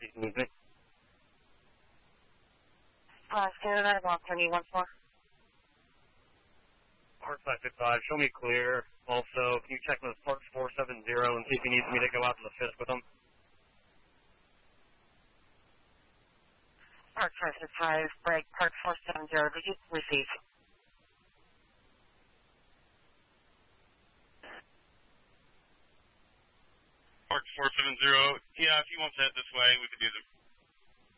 if you need me. Standard at about 10 once more. Park 555, show me clear. Also, can you check with Park 470 and see if he needs me to go out to the 5th with him? Park 555, break, Park 470, did you receive? Park 470, yeah, if he wants to head this way, we could do the